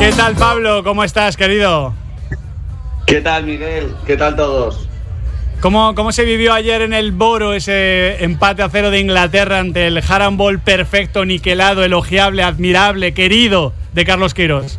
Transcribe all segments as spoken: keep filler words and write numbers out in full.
¿Qué tal, Pablo? ¿Cómo estás, querido? ¿Qué tal, Miguel? ¿Qué tal todos? ¿Cómo, ¿Cómo se vivió ayer en el Boro ese empate a cero de Inglaterra ante el handball perfecto, niquelado, elogiable, admirable, querido de Carlos Queiroz?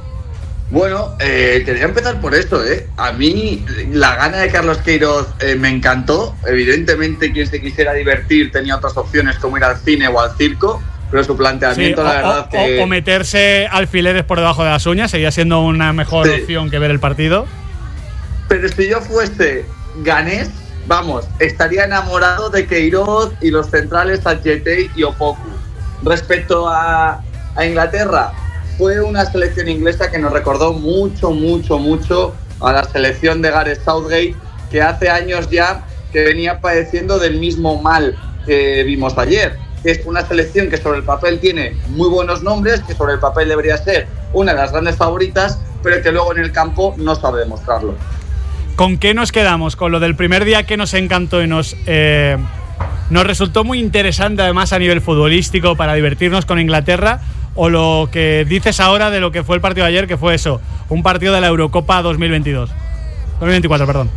Bueno, eh, quería empezar por esto, ¿eh? A mí la gana de Carlos Queiroz eh, me encantó. Evidentemente, quien se quisiera divertir tenía otras opciones como ir al cine o al circo, pero su planteamiento, sí, la o, verdad o, que... O meterse alfileres por debajo de las uñas seguía siendo una mejor sí. opción que ver el partido. Pero si yo fuese ganés, vamos, estaría enamorado de Queiroz y los centrales Adjetey y Opoku. Respecto a, a Inglaterra, fue una selección inglesa que nos recordó mucho, mucho, mucho a la selección de Gareth Southgate, que hace años ya que venía padeciendo del mismo mal que vimos ayer. Es una selección que sobre el papel tiene muy buenos nombres, que sobre el papel debería ser una de las grandes favoritas, pero que luego en el campo no sabe demostrarlo. ¿Con qué nos quedamos? ¿Con lo del primer día que nos encantó y nos, eh, nos resultó muy interesante además a nivel futbolístico para divertirnos con Inglaterra? ¿O lo que dices ahora de lo que fue el partido de ayer, que fue eso, un partido de la Eurocopa dos mil veintidós? dos mil veinticuatro, perdón.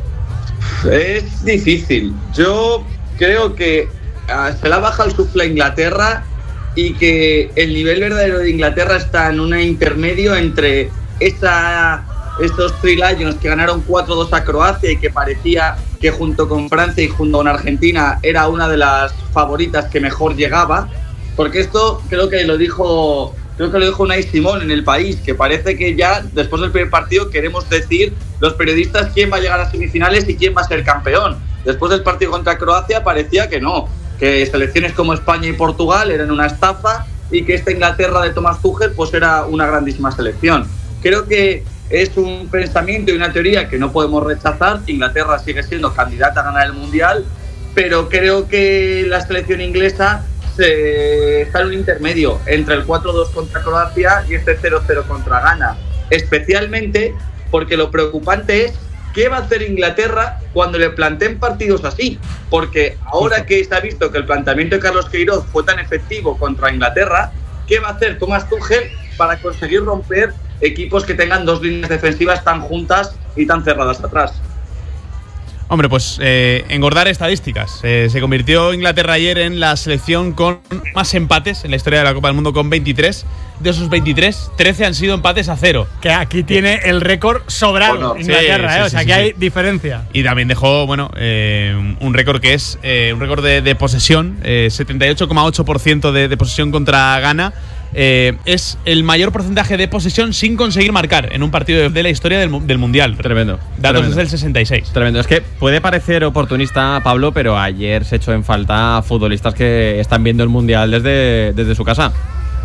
Es difícil. Yo creo que uh, se la baja el sufle a Inglaterra y que el nivel verdadero de Inglaterra está en un intermedio entre esa, estos Three Lions que ganaron cuatro dos a Croacia y que parecía que junto con Francia y junto con Argentina era una de las favoritas que mejor llegaba. Porque esto creo que lo dijo creo que lo dijo Unai Simón en El País, que parece que ya después del primer partido queremos decir los periodistas quién va a llegar a semifinales y quién va a ser campeón. Después del partido contra Croacia parecía que no, que selecciones como España y Portugal eran una estafa y que esta Inglaterra de Thomas Tuchel pues era una grandísima selección. Creo que es un pensamiento y una teoría que no podemos rechazar. Inglaterra sigue siendo candidata a ganar el Mundial, pero creo que la selección inglesa Se está en un intermedio entre el cuatro dos contra Croacia y este cero cero contra Ghana, especialmente porque lo preocupante es qué va a hacer Inglaterra cuando le planteen partidos así, porque ahora que se ha visto que el planteamiento de Carlos Queiroz fue tan efectivo contra Inglaterra, ¿qué va a hacer Thomas Tuchel para conseguir romper equipos que tengan dos líneas defensivas tan juntas y tan cerradas atrás? Hombre, pues eh, engordar estadísticas. Eh, se convirtió Inglaterra ayer en la selección con más empates en la historia de la Copa del Mundo, con veintitrés. De esos veintitrés, trece han sido empates a cero. Que aquí tiene el récord sobrado bueno, Inglaterra, sí, ¿eh? Sí, o sea, sí, que sí. hay diferencia. Y también dejó, bueno, eh, un récord que es eh, un récord de, de posesión, eh, setenta y ocho coma ocho por ciento de, de posesión contra Ghana. Eh, es el mayor porcentaje de posesión sin conseguir marcar en un partido de, de la historia del, del Mundial. Tremendo. Datos tremendo. desde el sesenta y seis. Tremendo. Es que puede parecer oportunista, Pablo, pero ayer se echó en falta futbolistas que están viendo el Mundial desde, desde su casa.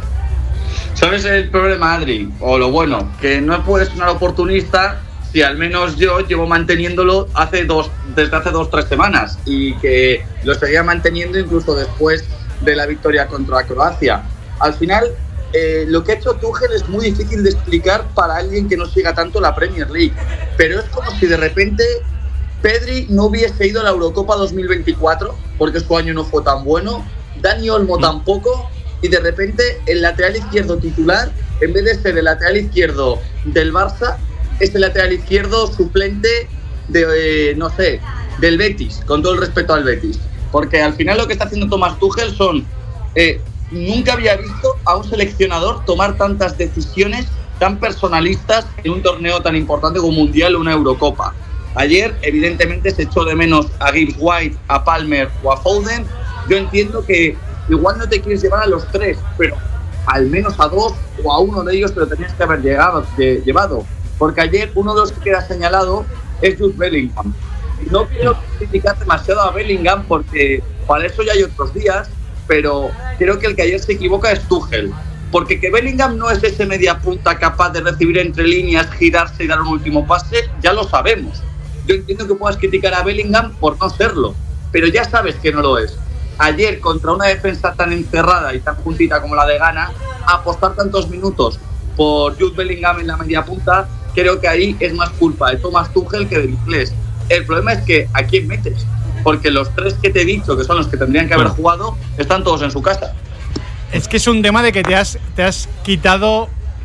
¿Sabes el problema, Adri? O lo bueno, que no puedes sonar oportunista si al menos yo llevo manteniéndolo hace dos, desde hace dos, tres semanas y que lo seguía manteniendo incluso después de la victoria contra Croacia. Al final, eh, lo que ha hecho Tuchel es muy difícil de explicar para alguien que no siga tanto la Premier League. Pero es como si de repente Pedri no hubiese ido a la Eurocopa dos mil veinticuatro, porque su año no fue tan bueno, Dani Olmo tampoco, y de repente el lateral izquierdo titular, en vez de ser el lateral izquierdo del Barça, es el lateral izquierdo suplente de, eh, no sé, del Betis, con todo el respeto al Betis. Porque al final lo que está haciendo Thomas Tuchel son... Eh, Nunca había visto a un seleccionador tomar tantas decisiones tan personalistas en un torneo tan importante como un Mundial o una Eurocopa. Ayer, evidentemente, se echó de menos a Gibbs White, a Palmer o a Foden. Yo entiendo que igual no te quieres llevar a los tres, pero al menos a dos o a uno de ellos te lo tenías que haber llegado, de, llevado. Porque ayer uno de los que queda señalado es Jude Bellingham. No quiero criticar demasiado a Bellingham porque para eso ya hay otros días, pero creo que el que ayer se equivoca es Tuchel, porque que Bellingham no es ese media punta capaz de recibir entre líneas, girarse y dar un último pase, ya lo sabemos. Yo entiendo que puedas criticar a Bellingham por no serlo, pero ya sabes que no lo es. Ayer, contra una defensa tan encerrada y tan juntita como la de Ghana, apostar tantos minutos por Jude Bellingham en la media punta, creo que ahí es más culpa de Thomas Tuchel que del inglés. El problema es que ¿a quién metes? Porque los tres que te he dicho, que son los que tendrían que haber jugado, están todos en su casa. Es que es un tema de que te has, te has quitado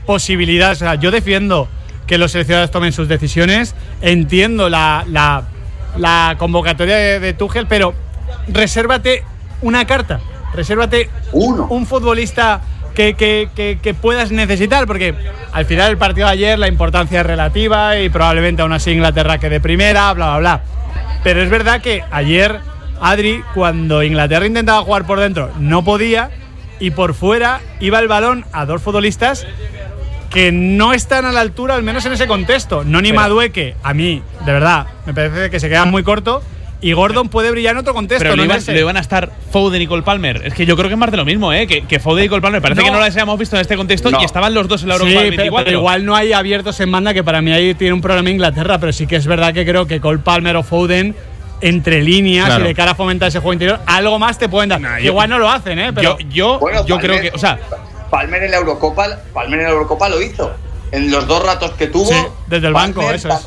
posibilidades. O sea, yo defiendo que los seleccionados tomen sus decisiones, entiendo la, la, la convocatoria de, de Tuchel, pero resérvate una carta, resérvate Uno. un futbolista que, que, que, que puedas necesitar, porque al final el partido de ayer la importancia es relativa y probablemente aún así Inglaterra quede primera, bla, bla, bla. Pero es verdad que ayer Adri, cuando Inglaterra intentaba jugar por dentro, no podía, y por fuera iba el balón a dos futbolistas que no están a la altura, al menos en ese contexto. Noni Madueke, a mí, de verdad, me parece que se queda muy corto. Y Gordon puede brillar en otro contexto. Pero no le, iban, le iban a estar Foden y Cole Palmer. Es que yo creo que es más de lo mismo, ¿eh? Que, que Foden y Cole Palmer. Parece no. que no las habíamos visto en este contexto no. y estaban los dos en la Eurocopa sí, del veinticuatro. Pero igual no hay abiertos en banda, que para mí ahí tiene un problema Inglaterra. Pero sí que es verdad que creo que Cole Palmer o Foden, entre líneas, claro, y de cara a fomentar ese juego interior, algo más te pueden dar. Nah, yo, igual no lo hacen, ¿eh? Pero yo yo, bueno, yo Palmer, creo que. O sea, Palmer en la Eurocopa, Palmer en la Eurocopa lo hizo. En los dos ratos que tuvo. Sí, desde el Palmer, banco, eso es.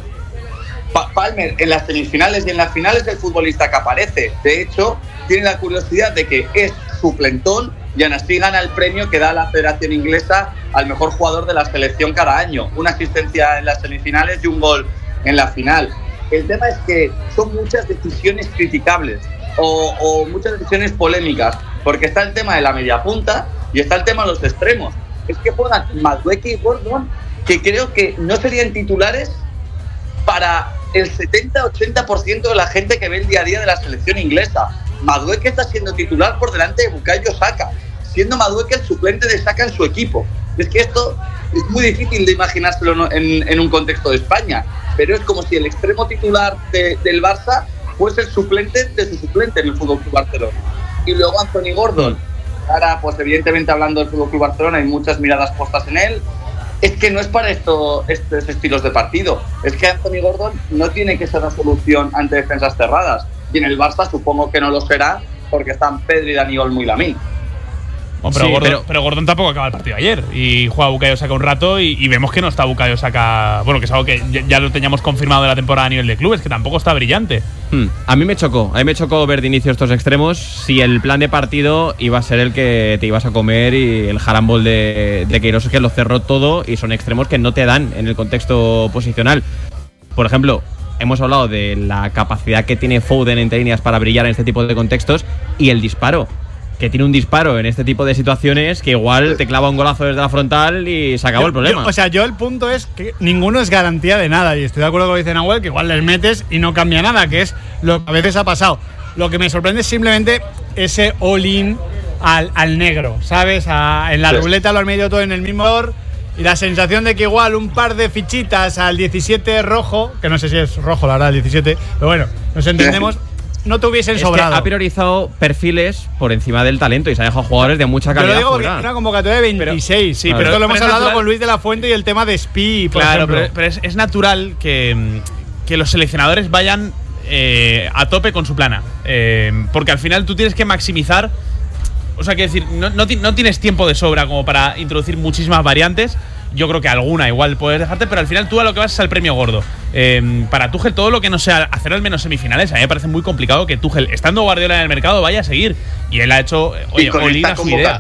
Palmer en las semifinales y en las finales es el futbolista que aparece. De hecho, tiene la curiosidad de que es suplentón y aún así gana el premio que da la Federación Inglesa al mejor jugador de la selección cada año. Una asistencia en las semifinales y un gol en la final. El tema es que son muchas decisiones criticables o, o muchas decisiones polémicas, porque está el tema de la media punta y está el tema de los extremos. Es que juegan Madueke y Gordon, que creo que no serían titulares para el setenta a ochenta por ciento de la gente que ve el día a día de la selección inglesa. Madueke está siendo titular por delante de Bukayo Saka, siendo Madueke el suplente de Saka en su equipo. Es que esto es muy difícil de imaginárselo en, en un contexto de España, pero es como si el extremo titular de, del Barça fuese el suplente de su suplente en el F C Barcelona. Y luego Anthony Gordon. Ahora, pues evidentemente hablando del F C Barcelona hay muchas miradas puestas en él. Es que no es para esto, estos estilos de partido. Es que Anthony Gordon no tiene que ser la solución ante defensas cerradas. Y en el Barça supongo que no lo será, porque están Pedri, Dani Olmo y Lamine. Oh, pero, sí, Gordon, pero, pero Gordon tampoco acaba el partido ayer y juega Bukayo Saka un rato y, y vemos que no está Bukayo Saka. Bueno, que es algo que ya, ya lo teníamos confirmado de la temporada a nivel de clubes, que tampoco está brillante. Hmm. A mí me chocó, a mí me chocó ver de inicio estos extremos. Si el plan de partido iba a ser el que te ibas a comer y el jarambol de, de Queiroz, es que lo cerró todo y son extremos que no te dan en el contexto posicional. Por ejemplo, hemos hablado de la capacidad que tiene Foden entre líneas para brillar en este tipo de contextos y el disparo. Que tiene un disparo en este tipo de situaciones que igual te clava un golazo desde la frontal y se acabó yo, el problema. Yo, o sea, yo el punto es que ninguno es garantía de nada, y estoy de acuerdo con lo que dice Nahuel, que igual les metes y no cambia nada, que es lo que a veces ha pasado. Lo que me sorprende es simplemente ese all-in al, al negro, ¿sabes? A, en la sí. ruleta lo han medido todo en el mismo valor, y la sensación de que igual un par de fichitas al diecisiete rojo, que no sé si es rojo la verdad el diecisiete, pero bueno, nos entendemos. No te hubiesen es sobrado. Que ha priorizado perfiles por encima del talento y se ha dejado jugadores de mucha calidad. Pero digo fuera. Que una convocatoria de veintiséis. Pero, sí, pero, pero esto lo pero hemos hablado natural. Con Luis de la Fuente y el tema de Spi, por claro, ejemplo. Pero, pero es, es natural que, que los seleccionadores vayan eh, a tope con su plana. Eh, porque al final tú tienes que maximizar. O sea, quiero decir, no, no, no tienes tiempo de sobra como para introducir muchísimas variantes. Yo creo que alguna igual puedes dejarte, pero al final tú a lo que vas es al premio gordo. Eh, para Tuchel, todo lo que no sea hacer al menos semifinales, a mí me parece muy complicado que Tuchel, estando Guardiola en el mercado, vaya a seguir. Y él ha hecho, oye, olina su idea.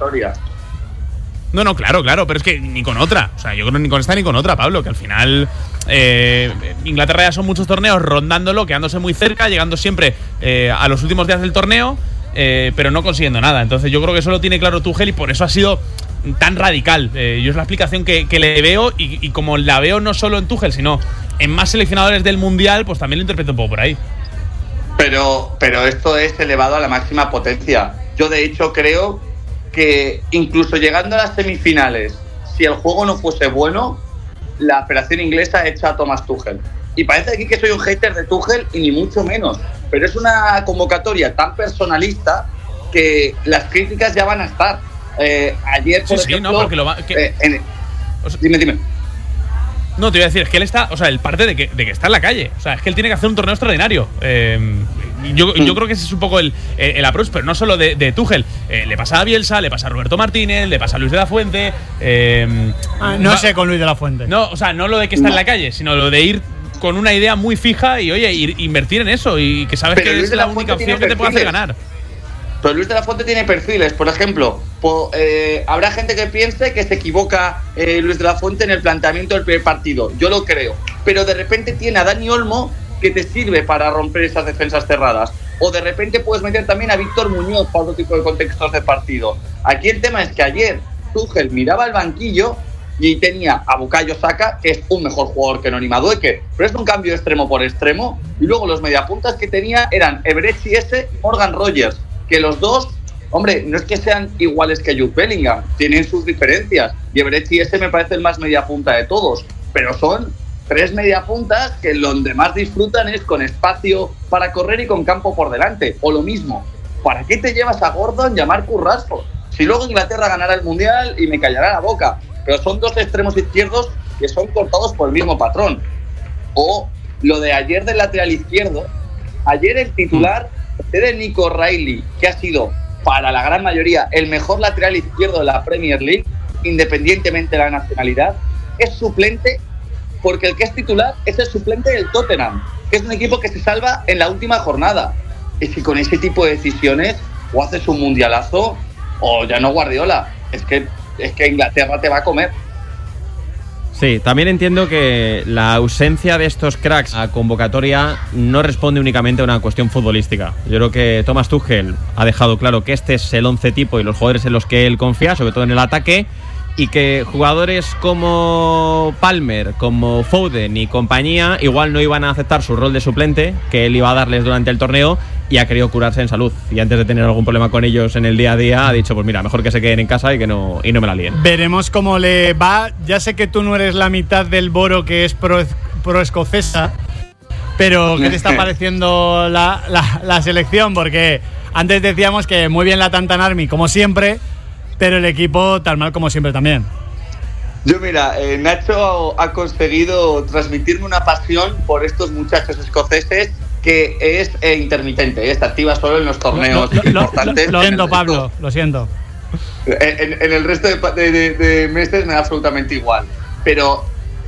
No, no, claro, claro, pero es que ni con otra. O sea, yo creo que ni con esta ni con otra, Pablo, que al final eh, Inglaterra ya son muchos torneos rondándolo, quedándose muy cerca, llegando siempre eh, a los últimos días del torneo, eh, pero no consiguiendo nada. Entonces yo creo que eso lo tiene claro Tuchel y por eso ha sido tan radical. Eh, yo es la explicación que, que le veo y, y como la veo no solo en Tuchel, sino en más seleccionadores del Mundial, pues también lo interpreto un poco por ahí. Pero, pero esto es elevado a la máxima potencia. Yo de hecho creo que incluso llegando a las semifinales, si el juego no fuese bueno, la Federación Inglesa echa a Thomas Tuchel. Y parece aquí que soy un hater de Tuchel y ni mucho menos, pero es una convocatoria tan personalista que las críticas ya van a estar. Eh, ayer, por sí, ejemplo, sí, no, porque lo va, que, eh, en, o sea, dime, dime. No, te iba a decir, es que él está, o sea, el parte de que, de que está en la calle. O sea, es que él tiene que hacer un torneo extraordinario. Eh, yo, yo creo que ese es un poco el, el approach, pero no solo de, de Tuchel. Eh, le pasa a Bielsa, le pasa a Roberto Martínez, le pasa a Luis de la Fuente. Eh, ah, no va, sé con Luis de la Fuente. No, o sea, no lo de que está no. en la calle, sino lo de ir con una idea muy fija y, oye, ir, invertir en eso y que sabes pero que Luis es la, la única opción que te puede hacer ganar. Pero Luis de la Fuente tiene perfiles. Por ejemplo, po, eh, habrá gente que piense que se equivoca eh, Luis de la Fuente en el planteamiento del primer partido. Yo lo creo. Pero de repente tiene a Dani Olmo que te sirve para romper esas defensas cerradas. O de repente puedes meter también a Víctor Muñoz para otro tipo de contextos de partido. Aquí el tema es que ayer Tuchel miraba el banquillo y tenía a Bukayo Saka, que es un mejor jugador que Noni Madueke, pero es un cambio extremo por extremo. Y luego los mediapuntas que tenía eran Eberechi S y Morgan Rogers, que los dos, hombre, no es que sean iguales que Jude Bellingham, tienen sus diferencias. Y Eberechi S me parece el más mediapunta de todos, pero son tres mediapuntas que donde más disfrutan es con espacio para correr y con campo por delante. O lo mismo, ¿para qué te llevas a Gordon y a Marcus Rashford? Si luego Inglaterra ganará el Mundial y me callará la boca. Pero son dos extremos izquierdos que son cortados por el mismo patrón. O lo de ayer del lateral izquierdo. Ayer el titular de Nico Riley, que ha sido para la gran mayoría el mejor lateral izquierdo de la Premier League, independientemente de la nacionalidad, es suplente porque el que es titular es el suplente del Tottenham, que es un equipo que se salva en la última jornada. Y si con ese tipo de decisiones o haces un mundialazo o ya no Guardiola, es que es que Inglaterra te va a comer. Sí, también entiendo que la ausencia de estos cracks a convocatoria no responde únicamente a una cuestión futbolística. Yo creo que Thomas Tuchel ha dejado claro que este es el once tipo y los jugadores en los que él confía, sobre todo en el ataque, y que jugadores como Palmer, como Foden y compañía igual no iban a aceptar su rol de suplente que él iba a darles durante el torneo, y ha querido curarse en salud. Y antes de tener algún problema con ellos en el día a día, ha dicho, pues mira, mejor que se queden en casa y que no, y no me la líen. Veremos cómo le va. Ya sé que tú no eres la mitad del Boro que es pro, pro escocesa, pero ¿qué te está pareciendo la, la, la selección? Porque antes decíamos que muy bien la Tantan Army, como siempre, pero el equipo tan mal como siempre también. Yo mira, eh, Nacho ha conseguido transmitirme una pasión por estos muchachos escoceses que es eh, intermitente, está activa solo en los torneos lo, lo, importantes. Lo, lo siento, Pablo, lo siento. En, en el resto de, de, de, de meses me da absolutamente igual. Pero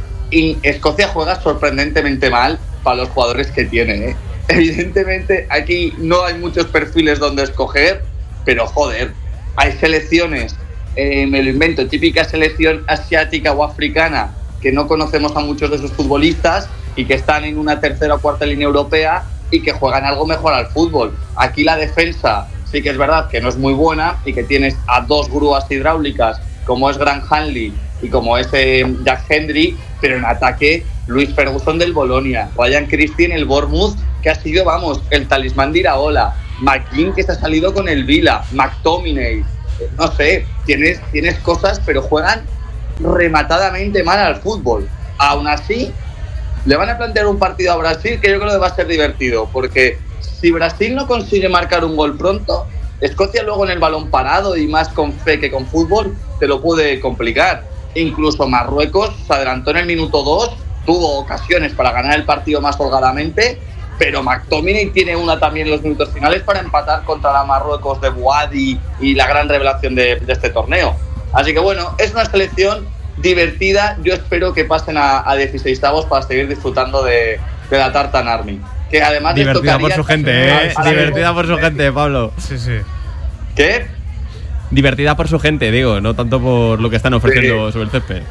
Escocia juega sorprendentemente mal para los jugadores que tiene, ¿eh? Evidentemente aquí no hay muchos perfiles donde escoger, pero joder, hay selecciones, eh, me lo invento, típica selección asiática o africana que no conocemos a muchos de sus futbolistas y que están en una tercera o cuarta línea europea y que juegan algo mejor al fútbol. Aquí la defensa sí que es verdad que no es muy buena y que tienes a dos grúas hidráulicas como es Grant Hanley y como es eh, Jack Hendry, pero en ataque Luis Ferguson del Bolonia, Ryan Christie en el Bournemouth, que ha sido, vamos, el talismán de Iraola, McKean que se ha salido con el Vila, McTominay, eh, no sé, tienes, tienes cosas, pero juegan rematadamente mal al fútbol. Aún así, le van a plantear un partido a Brasil que yo creo que va a ser divertido, porque si Brasil no consigue marcar un gol pronto, Escocia luego en el balón parado y más con fe que con fútbol te lo puede complicar. Incluso Marruecos se adelantó en el minuto dos, tuvo ocasiones para ganar el partido más holgadamente, pero McTominay tiene una también en los minutos finales para empatar contra la Marruecos de Bouadi y la gran revelación de, de este torneo. Así que bueno, es una selección divertida. Yo espero que pasen a, a dieciseisavos para seguir disfrutando de, de la Tartan Army. Que además divertida por su gente, ¿eh? Divertida por su gente, Pablo. Sí, sí. ¿Qué? Divertida por su gente, digo, no tanto por lo que están ofreciendo sí. sobre el césped.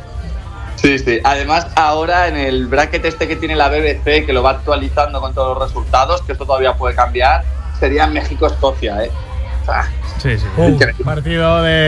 Sí, sí. Además, ahora en el bracket este que tiene la B B C, que lo va actualizando con todos los resultados, que esto todavía puede cambiar, sería México-Escocia, ¿eh? Ah. Sí, sí. Uh, partido de,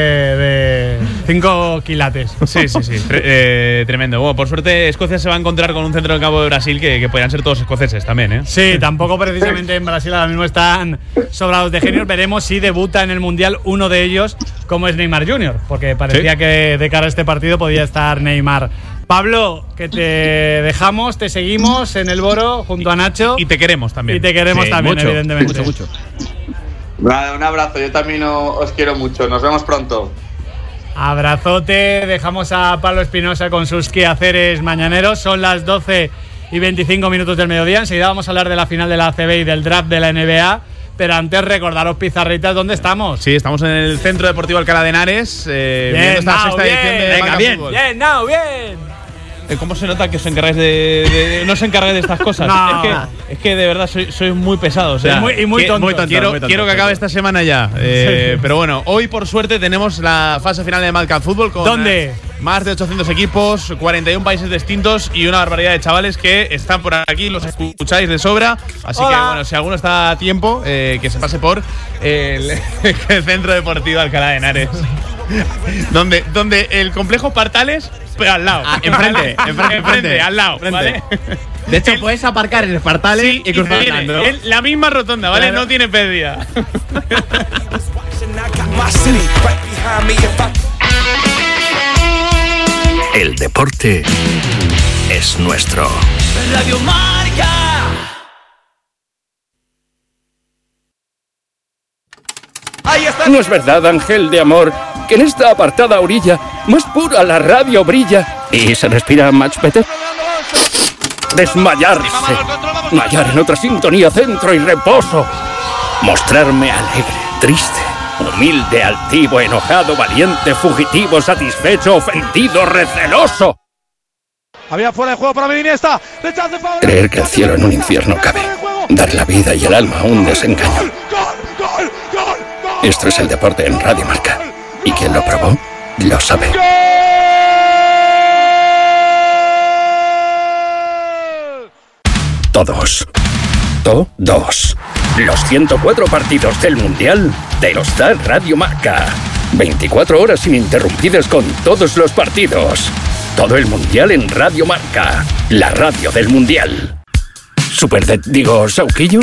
de cinco quilates. Sí, sí, sí. Tre- eh, tremendo. Bueno, por suerte Escocia se va a encontrar con un centro de campo de Brasil que, que podrían ser todos escoceses también, ¿eh? Sí, tampoco precisamente en Brasil ahora mismo están sobrados de genios. Veremos si debuta en el Mundial uno de ellos, como es Neymar junior, porque parecía ¿Sí? que de cara a este partido podía estar Neymar. Pablo, que te dejamos, te seguimos en el Boro junto a Nacho. Y te queremos también. Y te queremos sí, también, mucho, evidentemente. Mucho, mucho. Vale, un abrazo, yo también os quiero mucho, nos vemos pronto. Abrazote, dejamos a Pablo Espinosa con sus quehaceres mañaneros, son las doce y veinticinco minutos del mediodía, enseguida vamos a hablar de la final de la A C B y del draft de la N B A, pero antes recordaros, pizarritas, ¿dónde estamos? Sí, estamos en el Centro Deportivo Alcalá de Henares, eh, bien, viendo esta now, sexta bien, edición de venga, Marca bien, Fútbol. bien, now, bien. ¿Cómo se nota que os encargáis de, de, de no os encargáis de estas cosas? No. Es, que, es que de verdad sois, sois muy pesados. O sea, y muy, y muy que, tontos. muy tontos. Quiero, muy tontos, quiero que acabe esta semana ya. Eh, pero bueno, hoy por suerte tenemos la fase final de Madcap Fútbol con ¿Dónde? más de ochocientos equipos, cuarenta y un países distintos y una barbaridad de chavales que están por aquí, los escucháis de sobra. Así Hola. que bueno, si alguno está a tiempo, eh, que se pase por el, el Centro Deportivo Alcalá de Henares. donde, donde el complejo Partales, pero al lado. Ah, enfrente, enfrente, enfrente, al lado, enfrente. ¿vale? De hecho, El- puedes aparcar en Espartales Sí, y cruzar tiene andando. el- la misma rotonda, ¿vale? Claro. No tiene pérdida. El deporte es nuestro. Radio Marca. Ahí está. ¿No es verdad, ángel de amor, que en esta apartada orilla más pura la radio brilla y se respira much better? Desmayarse, mayar en otra sintonía, centro y reposo, mostrarme alegre, triste, humilde, altivo, enojado, valiente, fugitivo, satisfecho, ofendido, receloso. Había fuera de juego para Iniesta. Rechace para Creer que el cielo en un infierno cabe, dar la vida y el alma a un desengaño. Gol, gol, gol, gol. Esto es el deporte en Radio Marca. Y quien lo probó, lo sabe. Todos. Todos. Los ciento cuatro partidos del Mundial te los da Radio Marca. veinticuatro horas ininterrumpidas con todos los partidos. Todo el Mundial en Radio Marca. La radio del Mundial. Super de, digo, Sauquillo.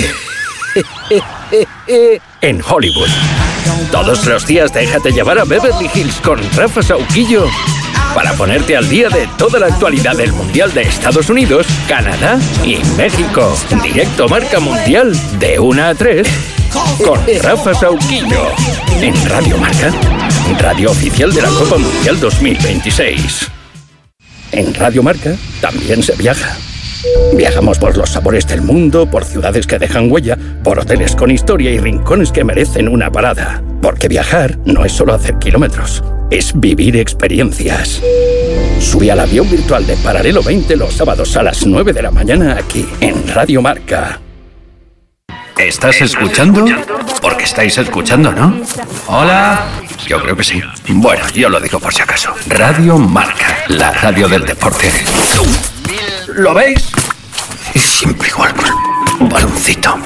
En Hollywood. Todos los días déjate llevar a Beverly Hills con Rafa Sauquillo para ponerte al día de toda la actualidad del Mundial de Estados Unidos, Canadá y México. Directo Marca Mundial de una a tres con Rafa Sauquillo en Radio Marca, radio oficial de la Copa Mundial dos mil veintiséis. En Radio Marca también se viaja. Viajamos por los sabores del mundo, por ciudades que dejan huella, por hoteles con historia y rincones que merecen una parada. Porque viajar no es solo hacer kilómetros, es vivir experiencias. Sube al avión virtual de Paralelo veinte los sábados a las nueve de la mañana aquí, en Radio Marca. ¿Estás escuchando? Porque estáis escuchando, ¿no? Hola. Yo creo que sí. Bueno, yo lo digo por si acaso. Radio Marca, la radio del deporte. ¿Lo veis? Es siempre igual con un baloncito.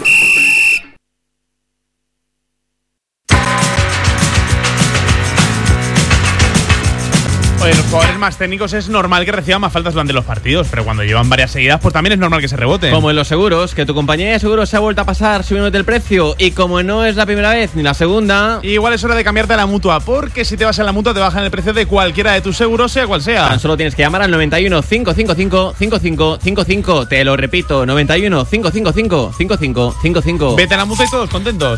Oye, los jugadores más técnicos es normal que reciban más faltas durante los partidos, pero cuando llevan varias seguidas, pues también es normal que se reboten. Como en los seguros, que tu compañía de seguros se ha vuelto a pasar subiéndote el precio y como no es la primera vez ni la segunda, Igual es hora de cambiarte a la Mutua, porque si te vas a la Mutua te bajan el precio de cualquiera de tus seguros, sea cual sea. tan solo tienes que llamar al noventa y uno, cinco cinco cinco, cinco cinco cinco cinco. Te lo repito, noventa y uno, cinco cinco cinco, cinco cinco cinco cinco. Vete a la Mutua y todos contentos.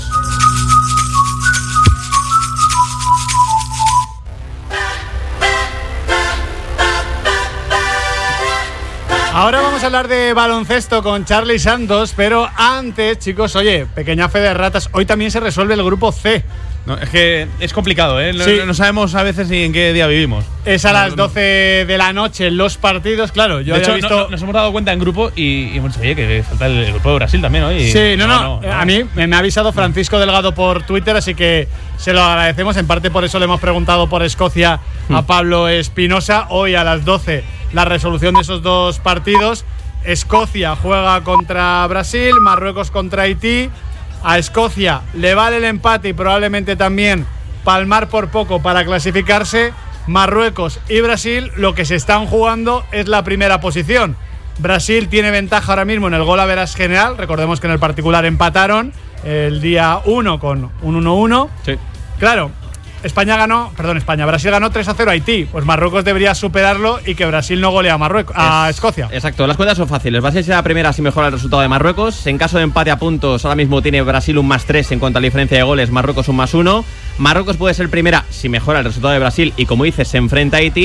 Ahora vamos a hablar de baloncesto con Charlie Santos, pero antes, chicos, oye, pequeña fe de ratas, hoy también se resuelve el grupo C. No, es que es complicado, ¿eh? No, Sí. no sabemos a veces ni en qué día vivimos. Es a No, las no. doce de la noche los partidos, claro, yo de había hecho, visto… no- no- nos hemos dado cuenta en grupo y, y hemos dicho, oye, que falta el, el grupo de Brasil también hoy. Sí, no, no, a mí me me ha avisado Francisco Delgado por Twitter, así que se lo agradecemos. En parte por eso le hemos preguntado por Escocia a Pablo Espinosa. Hoy a las doce la resolución de esos dos partidos. Escocia juega contra Brasil, Marruecos contra Haití. A Escocia le vale el empate y probablemente también palmar por poco para clasificarse. Marruecos y Brasil lo que se están jugando es la primera posición. Brasil tiene ventaja ahora mismo en el gol average general. Recordemos que en el particular empataron el día uno con un uno uno. Sí. Claro, España ganó, perdón, España, Brasil ganó tres a cero a Haití. Pues Marruecos debería superarlo y que Brasil no golea a Marruecos, a Escocia. Exacto, las cuentas son fáciles. Brasil será primera si mejora el resultado de Marruecos. En caso de empate a puntos, ahora mismo tiene Brasil un más tres en cuanto a la diferencia de goles, Marruecos un más uno. Marruecos puede ser primera si mejora el resultado de Brasil y, como dices, se enfrenta a Haití.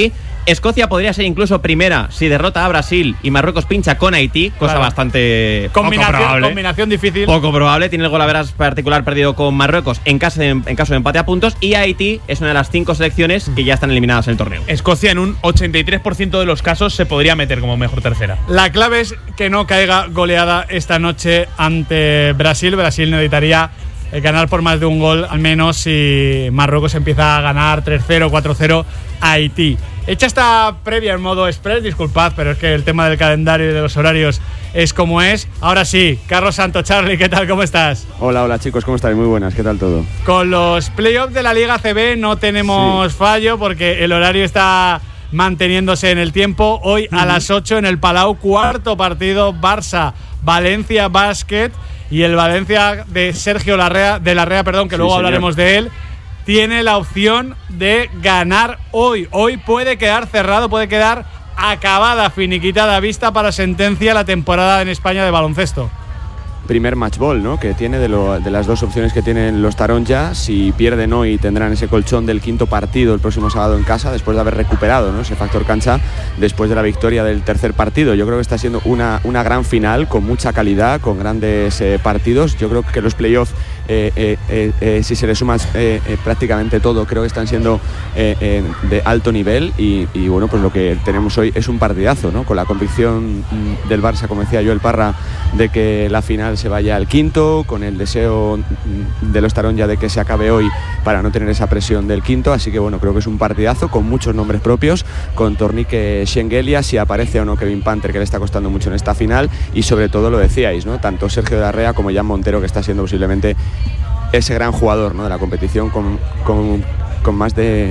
Escocia podría ser incluso primera si derrota a Brasil y Marruecos pincha con Haití, cosa Claro. bastante Combinación, poco probable. combinación difícil. Poco probable, tiene el golaveras particular perdido con Marruecos en caso, de, en caso de empate a puntos, y Haití es una de las cinco selecciones que ya están eliminadas en el torneo. Escocia en un ochenta y tres por ciento de los casos se podría meter como mejor tercera. La clave es que no caiga goleada esta noche ante Brasil. Brasil necesitaría eh, ganar por más de un gol, al menos si Marruecos empieza a ganar tres cero, cuatro cero a Haití. Hecha esta previa en modo express, disculpad, pero es que el tema del calendario y de los horarios es como es. Ahora sí, Carlos Santo, Charlie, ¿qué tal? ¿Cómo estás? Hola, hola chicos, ¿cómo estáis? Muy buenas, ¿qué tal todo? Con los playoffs de la Liga C B no tenemos Sí. fallo porque el horario está manteniéndose en el tiempo. Hoy a las ocho en el Palau, cuarto partido, Barça-Valencia Basket, y el Valencia de Sergio Larrea, de Larrea, perdón, que Sí, luego señor. hablaremos de él, tiene la opción de ganar hoy. Hoy puede quedar cerrado, puede quedar acabada, finiquitada, vista para sentencia la temporada en España de baloncesto. Primer match ball, ¿no? Que tiene de, lo, de las dos opciones que tienen los Taronja. Si pierden hoy tendrán ese colchón del quinto partido el próximo sábado en casa, después de haber recuperado, ¿no?, ese factor cancha después de la victoria del tercer partido. Yo creo que está siendo una, una gran final con mucha calidad, con grandes eh, partidos. Yo creo que los playoffs, eh, eh, eh, eh, si se le suma eh, eh, prácticamente todo, creo que están siendo eh, eh, de alto nivel y, y bueno, pues lo que tenemos hoy es un partidazo, ¿no? Con la convicción mm, del Barça, como decía yo, el Parra, de que la final se vaya al quinto, con el deseo de los Taronja de que se acabe hoy para no tener esa presión del quinto. Así que bueno, creo que es un partidazo con muchos nombres propios, con Tornique Schengelia, si aparece o no Kevin Panther, que le está costando mucho en esta final, y sobre todo lo decíais, ¿no?, tanto Sergio Larrea como Jan Montero, que está siendo posiblemente ese gran jugador, ¿no?, de la competición, con, con, con más de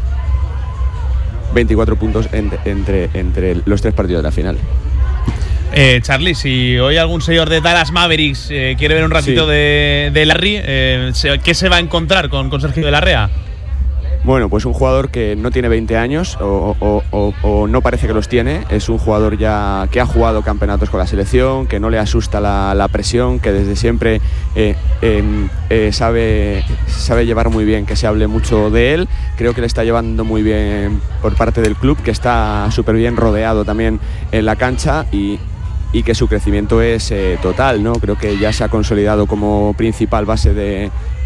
veinticuatro puntos en, entre, entre los tres partidos de la final. Eh, Charlie, si hoy algún señor de Dallas Mavericks eh, quiere ver un ratito Sí. de, de Larry, eh, se- ¿qué se va a encontrar con, con Sergio de Larrea? Bueno, pues un jugador que no tiene veinte años o, o- o- o no parece que los tiene. Es un jugador ya que ha jugado campeonatos con la selección, que no le asusta la, la presión, que desde siempre eh, eh, eh, sabe, sabe llevar muy bien que se hable mucho de él. Creo que le está llevando muy bien por parte del club, que está súper bien rodeado también en la cancha y, y que su crecimiento es eh, total, ¿no? Creo que ya se ha consolidado como principal base de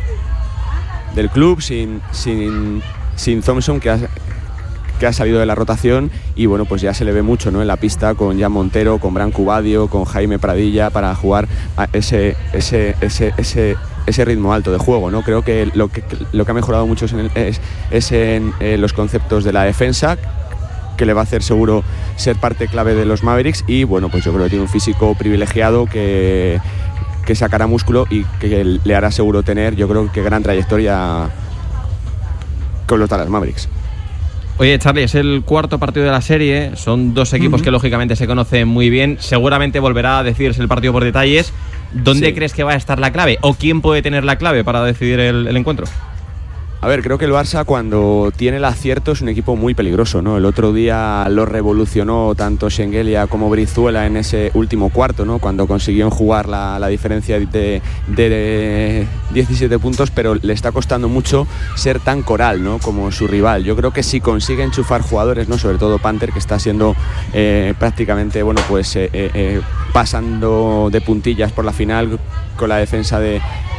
del club, sin, sin, sin Thompson, que ha, que ha salido de la rotación, y bueno, pues ya se le ve mucho, ¿no?, en la pista con Jan Montero, con Branco Badio, con Jaime Pradilla, para jugar a ese, ese, ese, ese, ese ritmo alto de juego, ¿no? Creo que lo que, lo que ha mejorado mucho es en, el- es, es en eh, los conceptos de la defensa, que le va a hacer seguro ser parte clave de los Mavericks, y bueno, pues yo creo que tiene un físico privilegiado que que sacará músculo y que le hará seguro tener, yo creo que gran trayectoria con los Dallas Mavericks. Oye, Charlie, es el cuarto partido de la serie. Son dos equipos Ujú. que lógicamente se conocen muy bien. Seguramente volverá a decidirse el partido por detalles. ¿Dónde Sí. crees que va a estar la clave? ¿O quién puede tener la clave para decidir el, el encuentro? A ver, creo que el Barça, cuando tiene el acierto, es un equipo muy peligroso, ¿no? El otro día lo revolucionó tanto Schengelia como Brizuela en ese último cuarto, ¿no?, cuando consiguieron jugar la, la diferencia de, de diecisiete puntos, pero le está costando mucho ser tan coral, ¿no?, como su rival. Yo creo que si consigue enchufar jugadores, ¿no?, sobre todo Panther, que está siendo eh, prácticamente, bueno, pues eh, eh, eh, pasando de puntillas por la final con la defensa de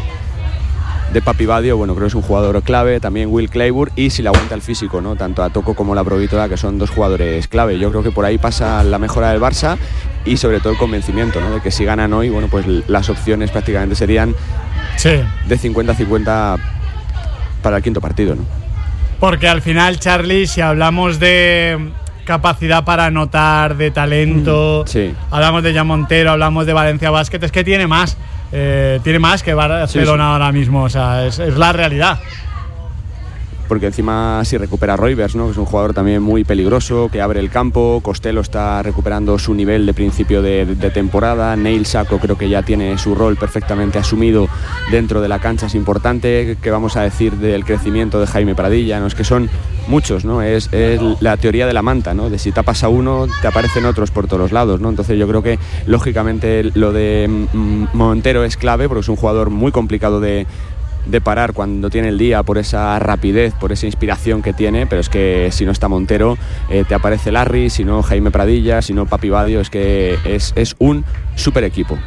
de Papi Badio, bueno, creo que es un jugador clave, también Will Clayburgh, y si le aguanta el físico, ¿no?, tanto a Toko como la Provítola, que son dos jugadores clave. Yo creo que por ahí pasa la mejora del Barça y sobre todo el convencimiento, ¿no?, de que si ganan hoy, bueno, pues las opciones prácticamente serían Sí. de cincuenta a cincuenta para el quinto partido, ¿no? Porque al final, Charlie, si hablamos de capacidad para anotar, de talento, Sí. hablamos de Jan Montero, hablamos de Valencia Basket, es que tiene más. Eh, tiene más que Barcelona Sí, sí. ahora mismo, o sea, es, es la realidad. Porque encima si recupera Roivers, ¿no?, que es un jugador también muy peligroso, que abre el campo. Costello está recuperando su nivel de principio de, de temporada. Neil Sacco creo que ya tiene su rol perfectamente asumido dentro de la cancha, es importante. ¿Qué vamos a decir del crecimiento de Jaime Pradilla? ¿No? Es que son muchos, ¿no? Es, es la teoría de la manta, ¿no?, de si tapas a uno, te aparecen otros por todos los lados, ¿no? Entonces yo creo que lógicamente lo de mm, Montero es clave, porque es un jugador muy complicado de de parar cuando tiene el día por esa rapidez, por esa inspiración que tiene, pero es que si no está Montero, eh, te aparece Larry, si no Jaime Pradilla, si no Papi Badio, es que es, es un super equipo.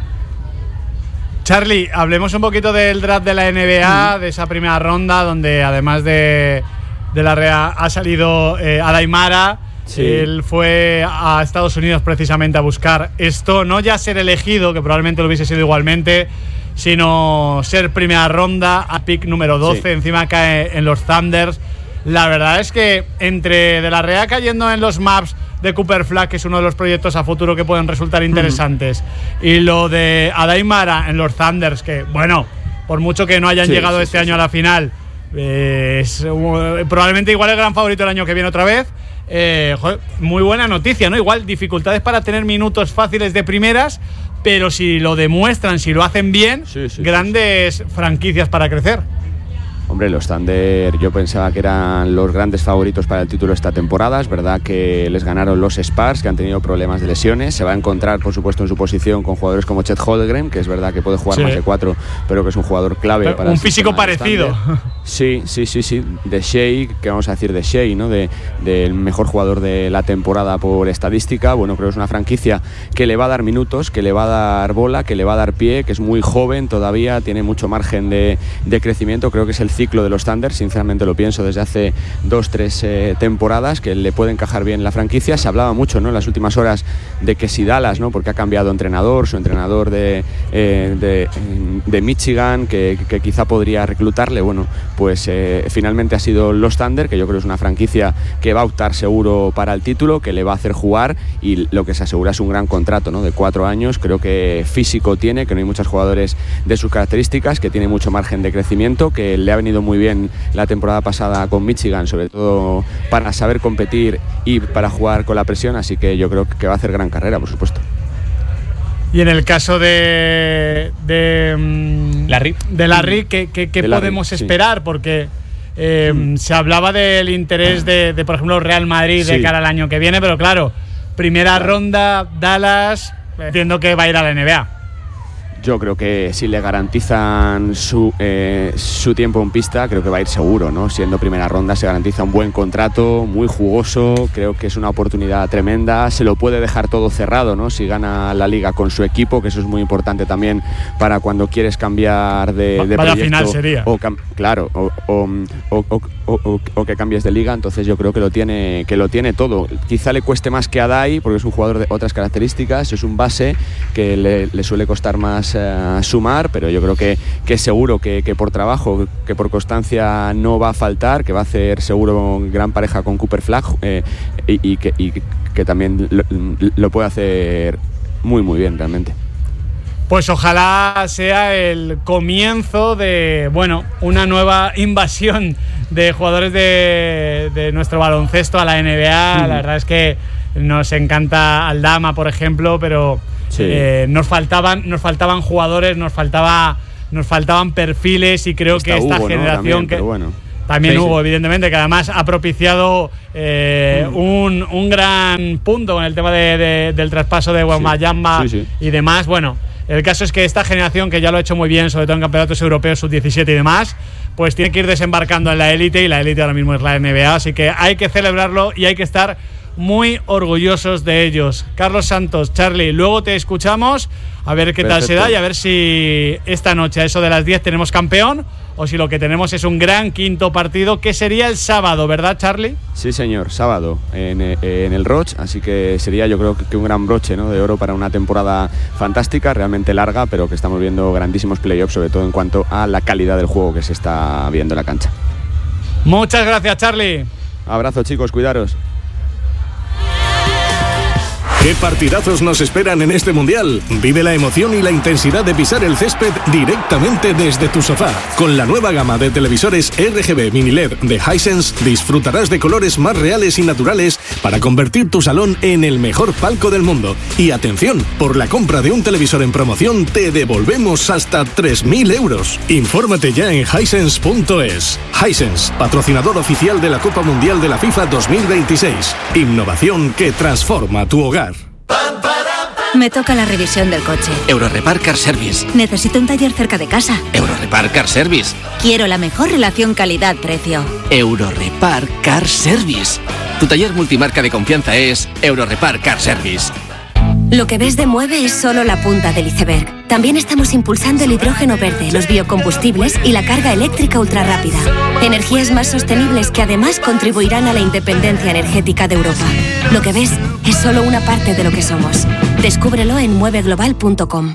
Charlie, hablemos un poquito del draft de la N B A, mm. de esa primera ronda, donde además de, de la Real ha salido eh, Adaimara. Sí. Él fue a Estados Unidos precisamente a buscar esto, no ya ser elegido, que probablemente lo hubiese sido igualmente, sino ser primera ronda, a pick número doce, sí. Encima cae en los Thunders. La verdad es que entre De la Real cayendo en los maps de Cooper Flag, que es uno de los proyectos a futuro que pueden resultar interesantes, mm. y lo de Adaimara en los Thunders, que bueno, por mucho que no hayan sí, llegado sí, este sí, año sí. a la final, eh, es uh, probablemente igual el gran favorito el año que viene otra vez. Eh, joder, muy buena noticia, ¿no? Igual dificultades para tener minutos fáciles de primeras, pero si lo demuestran, si lo hacen bien, sí, sí, grandes sí, sí. franquicias para crecer. Hombre, los Thunder yo pensaba que eran los grandes favoritos para el título esta temporada. Es verdad que les ganaron los Spurs, que han tenido problemas de lesiones. Se va a encontrar, por supuesto, en su posición con jugadores como Chet Holmgren, que es verdad que puede jugar sí. más de cuatro, pero que es un jugador clave pero para un el físico parecido. Sí, sí, sí, sí. De Shea, que vamos a decir de Shea, ¿no? De, del mejor jugador de la temporada por estadística. Bueno, creo que es una franquicia que le va a dar minutos, que le va a dar bola, que le va a dar pie, que es muy joven todavía, tiene mucho margen de, de crecimiento. Creo que es el ciclo de los Thunder, sinceramente lo pienso desde hace dos, tres eh, temporadas, que le puede encajar bien la franquicia. Se hablaba mucho, ¿no?, en las últimas horas de que si Dallas, ¿no?, porque ha cambiado entrenador, su entrenador de, eh, de, de Michigan, que, que quizá podría reclutarle. Bueno, pues eh, finalmente ha sido los Thunder, que yo creo que es una franquicia que va a optar seguro para el título, que le va a hacer jugar, y lo que se asegura es un gran contrato, ¿no?, de cuatro años. Creo que físico tiene, que no hay muchos jugadores de sus características, que tiene mucho margen de crecimiento, que le ha venido muy bien la temporada pasada con Michigan, sobre todo para saber competir y para jugar con la presión, así que yo creo que va a hacer gran carrera, por supuesto. Y en el caso de de Larry, de Larry ¿qué, qué, qué de podemos Larry, esperar? Sí. Porque eh, mm. se hablaba del interés de, de por ejemplo, Real Madrid sí. de cara al año que viene, pero claro, primera claro. ronda, Dallas, entiendo que va a ir a la N B A. Yo creo que si le garantizan su, eh, su tiempo en pista, creo que va a ir seguro, ¿no? Siendo primera ronda se garantiza un buen contrato, muy jugoso, creo que es una oportunidad tremenda, se lo puede dejar todo cerrado, ¿no?, si gana la liga con su equipo, que eso es muy importante también para cuando quieres cambiar de, de Vaya proyecto. Final sería. O cam- claro, o, o, o, o, o, o que cambies de liga, entonces yo creo que lo tiene, que lo tiene todo. Quizá le cueste más que a Dai, porque es un jugador de otras características, es un base que le, le suele costar más Uh, sumar, pero yo creo que, que seguro que, que por trabajo, que por constancia no va a faltar, que va a hacer seguro gran pareja con Cooper Flag, eh, y, y, que, y que también lo, lo puede hacer muy muy bien realmente. Pues ojalá sea el comienzo de, bueno, una nueva invasión de jugadores de, de nuestro baloncesto a la N B A. Mm. La verdad es que nos encanta Aldama, por ejemplo, pero sí. eh, nos faltaban nos faltaban jugadores, nos faltaba nos faltaban perfiles, y creo Está que esta Hugo, generación ¿no? también, que bueno. también sí, Hugo, sí. evidentemente, que además ha propiciado eh, mm. un, un gran punto con el tema de, de, del traspaso de Wembanyama sí. sí, sí. y demás. Bueno, el caso es que esta generación, que ya lo ha hecho muy bien, sobre todo en campeonatos europeos sub diecisiete y demás, pues tiene que ir desembarcando en la élite, y la élite ahora mismo es la N B A, así que hay que celebrarlo y hay que estar muy orgullosos de ellos. Carlos Santos, Charlie, luego te escuchamos a ver qué Perfecto. tal se da, y a ver si esta noche a eso de las diez tenemos campeón, o si lo que tenemos es un gran quinto partido, que sería el sábado, ¿verdad, Charlie? Sí, señor, sábado en, en el Roch, así que sería, yo creo que un gran broche, ¿no?, de oro para una temporada fantástica, realmente larga, pero que estamos viendo grandísimos playoffs, sobre todo en cuanto a la calidad del juego que se está viendo en la cancha. Muchas gracias, Charlie. Abrazo, chicos, cuidaros. ¿Qué partidazos nos esperan en este Mundial? Vive la emoción y la intensidad de pisar el césped directamente desde tu sofá. Con la nueva gama de televisores R G B Mini L E D de Hisense disfrutarás de colores más reales y naturales para convertir tu salón en el mejor palco del mundo. Y atención, por la compra de un televisor en promoción te devolvemos hasta tres mil euros. Infórmate ya en hisense punto es. Hisense, patrocinador oficial de la Copa Mundial de la FIFA dos mil veintiséis. Innovación que transforma tu hogar. Me toca la revisión del coche. Eurorepar Car Service. Necesito un taller cerca de casa. Eurorepar Car Service. Quiero la mejor relación calidad-precio. Eurorepar Car Service. Tu taller multimarca de confianza es Eurorepar Car Service. Lo que ves de Mueve es solo la punta del iceberg. También estamos impulsando el hidrógeno verde, los biocombustibles y la carga eléctrica ultrarrápida. Energías más sostenibles que además contribuirán a la independencia energética de Europa. Lo que ves es solo una parte de lo que somos. Descúbrelo en mueve global punto com.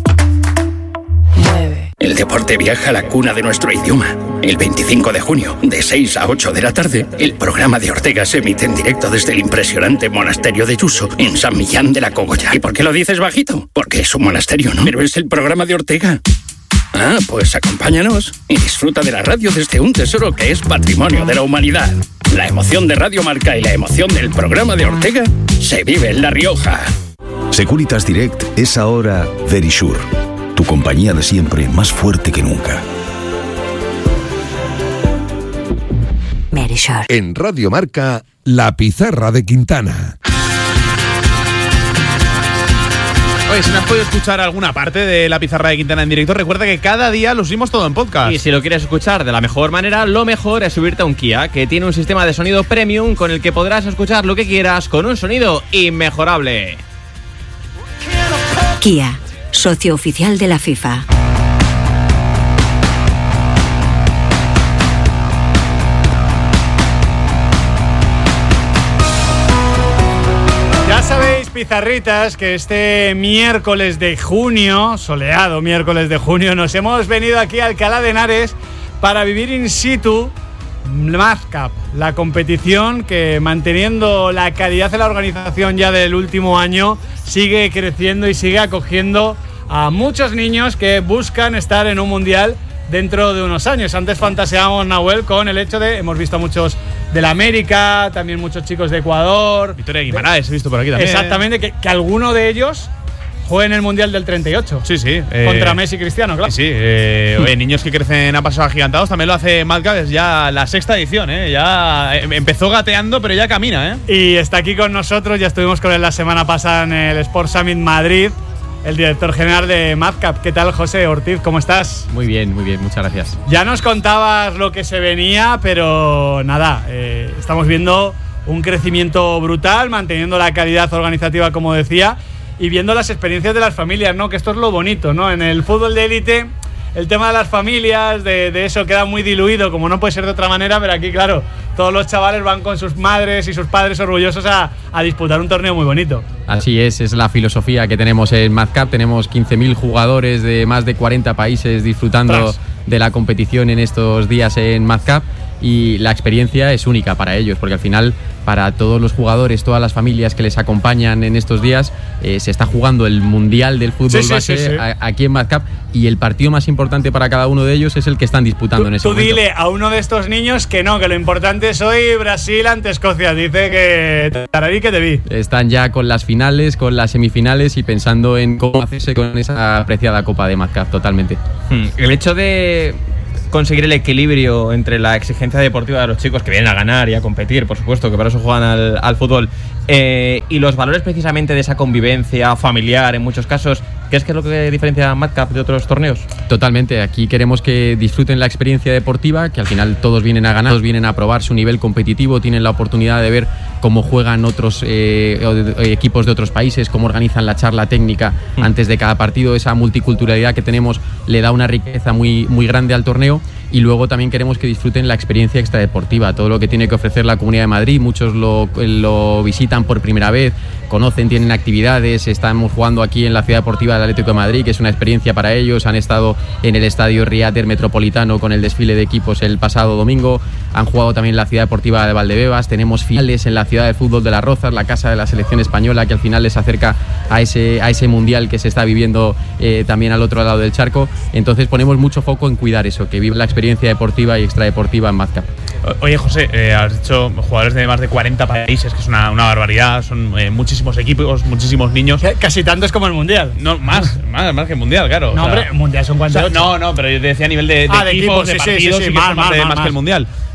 El deporte viaja a la cuna de nuestro idioma. El veinticinco de junio, de seis a ocho de la tarde, el programa de Ortega se emite en directo desde el impresionante monasterio de Yuso, en San Millán de la Cogolla. ¿Y por qué lo dices bajito? Porque es un monasterio, ¿no? Pero es el programa de Ortega. Ah, pues acompáñanos y disfruta de la radio desde un tesoro que es patrimonio de la humanidad. La emoción de Radio Marca y la emoción del programa de Ortega se vive en La Rioja. Securitas Direct es ahora Verisure, tu compañía de siempre más fuerte que nunca. Verisure. En Radio Marca, La Pizarra de Quintana. Oye, si no has podido escuchar alguna parte de La Pizarra de Quintana en directo, recuerda que cada día lo subimos todo en podcast. Y si lo quieres escuchar de la mejor manera, lo mejor es subirte a un Kia, que tiene un sistema de sonido premium con el que podrás escuchar lo que quieras con un sonido inmejorable. Kia, socio oficial de la FIFA. Ya sabéis, pizarritas, que este miércoles de junio, soleado miércoles de junio, nos hemos venido aquí a Alcalá de Henares para vivir in situ Madcap, la competición que, manteniendo la calidad de la organización ya del último año, sigue creciendo y sigue acogiendo a muchos niños que buscan estar en un mundial dentro de unos años. Antes fantaseábamos, Nahuel, con el hecho de, hemos visto a muchos de la América, también muchos chicos de Ecuador. Victoria Guimaraes, he visto por aquí también. Exactamente, que, que alguno de ellos juegue en el Mundial del treinta y ocho. Sí, sí. Contra eh, Messi y Cristiano, claro. Sí, sí. Eh, oye, niños que crecen a pasos agigantados, también lo hace Madcap, es ya la sexta edición, ¿eh? Ya empezó gateando, pero ya camina, ¿eh? Y está aquí con nosotros, ya estuvimos con él la semana pasada en el Sport Summit Madrid, el director general de Madcap. ¿Qué tal, José Ortiz? ¿Cómo estás? Muy bien, muy bien, muchas gracias. Ya nos contabas lo que se venía, pero nada, eh, estamos viendo un crecimiento brutal, manteniendo la calidad organizativa, como decía, y viendo las experiencias de las familias, ¿no? Que esto es lo bonito, ¿no? En el fútbol de élite, el tema de las familias, de, de eso queda muy diluido, como no puede ser de otra manera, pero aquí, claro, todos los chavales van con sus madres y sus padres orgullosos a, a disputar un torneo muy bonito. Así es, es la filosofía que tenemos en Madcap. Tenemos quince mil jugadores de más de cuarenta países disfrutando Tras. de la competición en estos días en Madcap. Y la experiencia es única para ellos, porque al final, para todos los jugadores, todas las familias que les acompañan en estos días, eh, se está jugando el Mundial del Fútbol sí, Base sí, sí, sí. A, aquí en Madcap, y el partido más importante para cada uno de ellos es el que están disputando tú, en ese tú momento. Tú dile a uno de estos niños que no, que lo importante es hoy Brasil ante Escocia. Dice que tararí que te vi. Están ya con las finales, con las semifinales y pensando en cómo hacerse con esa apreciada Copa de Madcap, totalmente. Hmm. El hecho de conseguir el equilibrio entre la exigencia deportiva de los chicos que vienen a ganar y a competir, por supuesto, que para eso juegan al, al fútbol, eh, y los valores precisamente de esa convivencia familiar en muchos casos, ¿qué es que es lo que diferencia a Madcap de otros torneos? Totalmente, aquí queremos que disfruten la experiencia deportiva, que al final todos vienen a ganar, todos vienen a probar su nivel competitivo, tienen la oportunidad de ver cómo juegan otros eh, equipos de otros países, cómo organizan la charla técnica mm. antes de cada partido. Esa multiculturalidad que tenemos le da una riqueza muy, muy grande al torneo. Y luego también queremos que disfruten la experiencia extradeportiva, todo lo que tiene que ofrecer la Comunidad de Madrid. Muchos lo, lo visitan por primera vez, conocen, tienen actividades. Estamos jugando aquí en la Ciudad Deportiva del Atlético de Madrid, que es una experiencia para ellos. Han estado en el Estadio Riater Metropolitano con el desfile de equipos el pasado domingo. Han jugado también en la Ciudad Deportiva de Valdebebas. Tenemos finales en la Ciudad del Fútbol de Las Rozas, la casa de la selección española, que al final les acerca a ese, a ese mundial que se está viviendo eh, también al otro lado del charco. Entonces ponemos mucho foco en cuidar eso, que viva la experiencia deportiva y extradeportiva en Madcap. Oye, José, eh, has dicho jugadores de más de cuarenta países, que es una, una barbaridad, son eh, muchísimos equipos, muchísimos niños. Casi tantos como el Mundial. No, más, más, más que el Mundial, claro. No, o sea, hombre, Mundial son cuántos. O sea, no, no, pero yo te decía a nivel de, de, ah, de equipos, equipos, de partidos, sí, sí, sí, sí, sí, más, más, más, más, más que el Mundial.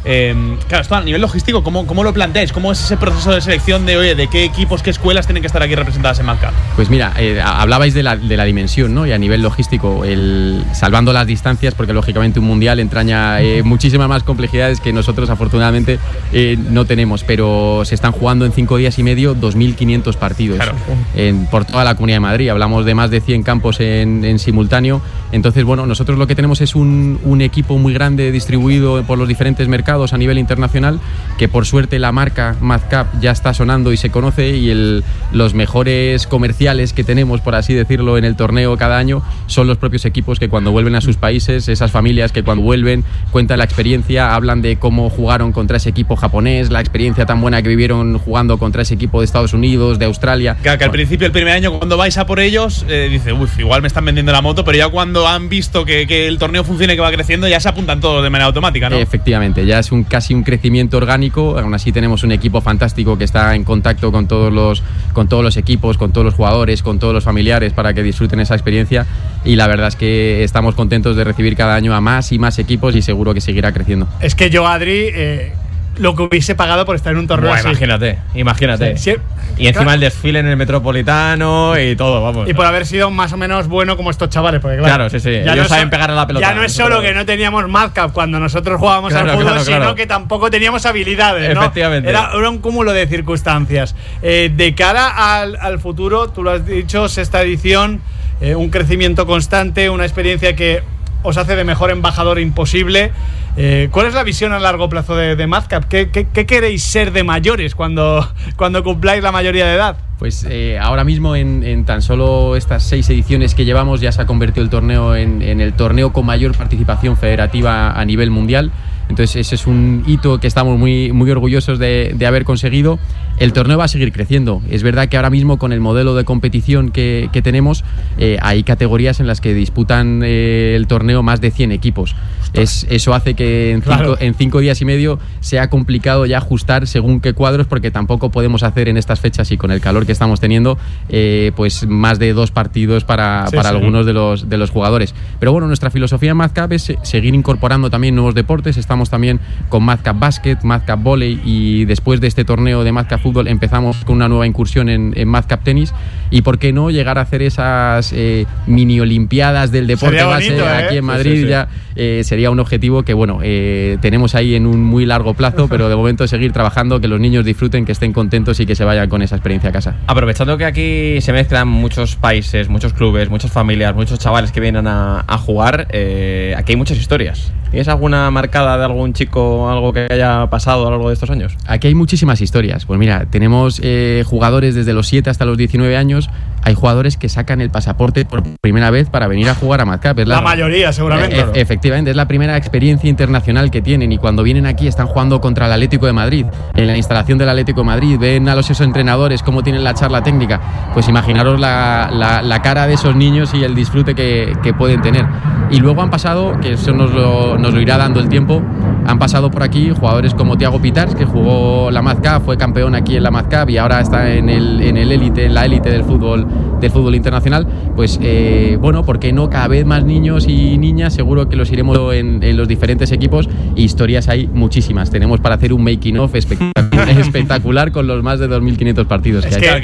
Eh, claro, esto a nivel logístico, ¿cómo, ¿cómo lo planteáis? ¿Cómo es ese proceso de selección de, oye, de qué equipos, qué escuelas tienen que estar aquí representadas en Madcap? Pues mira, eh, hablabais de la, de la dimensión, ¿no? Y a nivel logístico, el, salvando las distancias, porque lógicamente un mundial entraña eh, muchísimas más complejidades que nosotros afortunadamente eh, no tenemos, pero se están jugando en cinco días y medio dos mil quinientos partidos claro. en, por toda la Comunidad de Madrid. Hablamos de más de cien campos en, en simultáneo. Entonces, bueno, nosotros lo que tenemos es un, un equipo muy grande distribuido por los diferentes mercados a nivel internacional, que por suerte la marca Madcap ya está sonando y se conoce, y el, los mejores comerciales que tenemos, por así decirlo, en el torneo cada año son los propios equipos que cuando vuelven a sus países, esas familias que cuando vuelven cuentan la experiencia, hablan de cómo jugaron contra ese equipo japonés, la experiencia tan buena que vivieron jugando contra ese equipo de Estados Unidos, de Australia. Claro, que al principio, el primer año, cuando vais a por ellos, eh, dice, uff, igual me están vendiendo la moto, pero ya cuando han visto que, que el torneo funciona y que va creciendo, ya se apuntan todos de manera automática, ¿no? Efectivamente, ya es un, casi un crecimiento orgánico. Aún así tenemos un equipo fantástico que está en contacto con todos los, con todos los equipos, con todos los jugadores, con todos los familiares para que disfruten esa experiencia, y la verdad es que estamos contentos de recibir cada año a más y más equipos y seguro que seguirá creciendo. Es que yo, Adri, eh, lo que hubiese pagado por estar en un torneo Buah, así. Imagínate, imagínate. Sí, sí. Y encima Claro. el desfile en el Metropolitano y todo, vamos. Y por haber sido más o menos bueno como estos chavales, porque claro, Claro, sí, sí. ya Ellos no saben so- pegar a la pelota. Ya no es solo que no teníamos Madcap cuando nosotros jugábamos Claro, al fútbol, claro, sino claro. que tampoco teníamos habilidades, ¿no? Efectivamente. Era, era un cúmulo de circunstancias. Eh, de cara al, al futuro, tú lo has dicho, sexta edición, eh, un crecimiento constante, una experiencia que os hace de mejor embajador imposible. Eh, ¿Cuál es la visión a largo plazo de, de Madcap? ¿Qué, qué, ¿Qué queréis ser de mayores cuando, cuando cumpláis la mayoría de edad? Pues eh, ahora mismo en, en tan solo estas seis ediciones que llevamos ya se ha convertido el torneo en, en el torneo con mayor participación federativa a nivel mundial. Entonces ese es un hito que estamos muy, muy orgullosos de, de haber conseguido. El torneo va a seguir creciendo. Es verdad que ahora mismo con el modelo de competición que, que tenemos eh, hay categorías en las que disputan eh, el torneo más de cien equipos. Es, eso hace que en cinco, Claro. en cinco días y medio sea complicado ya ajustar según qué cuadros, porque tampoco podemos hacer en estas fechas y con el calor que estamos teniendo eh, pues más de dos partidos para, Sí, para sí. algunos de los, de los jugadores. Pero bueno, nuestra filosofía en Madcap es seguir incorporando también nuevos deportes. Estamos también con Madcap Basket, Madcap Volley, y después de este torneo de Madcap Fútbol empezamos con una nueva incursión en, en Madcap Tenis, y por qué no llegar a hacer esas eh, mini olimpiadas del deporte Sería base bonito, ¿eh? aquí en Sí, Madrid. sí, sí. Ya eh, sería un objetivo que bueno eh, tenemos ahí en un muy largo plazo, pero de momento seguir trabajando, que los niños disfruten, que estén contentos y que se vayan con esa experiencia a casa. Aprovechando que aquí se mezclan muchos países, muchos clubes, muchas familias, muchos chavales que vienen a, a jugar, eh, aquí hay muchas historias. ¿Tienes alguna marcada de algún chico, algo que haya pasado a lo largo de estos años? Aquí hay muchísimas historias. Pues mira, tenemos eh, jugadores desde los siete hasta los diecinueve años. Hay jugadores que sacan el pasaporte por primera vez para venir a jugar a Madcap. Es La mayoría, seguramente. E- efectivamente, es la primera experiencia internacional que tienen, y cuando vienen aquí están jugando contra el Atlético de Madrid. En la instalación del Atlético de Madrid ven a los esos entrenadores cómo tienen la charla técnica. Pues imaginaros la, la, la cara de esos niños y el disfrute que, que pueden tener. Y luego han pasado, que eso nos lo, nos lo irá dando el tiempo, han pasado por aquí jugadores como Thiago Pitars, que jugó la Madcap, fue campeón aquí en la Madcap y ahora está en el en el élite, en la élite del fútbol del fútbol internacional. Pues eh, bueno, ¿por qué no? Cada vez más niños y niñas, seguro que los iremos en, en los diferentes equipos, y historias hay muchísimas. Tenemos para hacer un making of espectacular, espectacular con los más de dos mil quinientos partidos Es que hay. que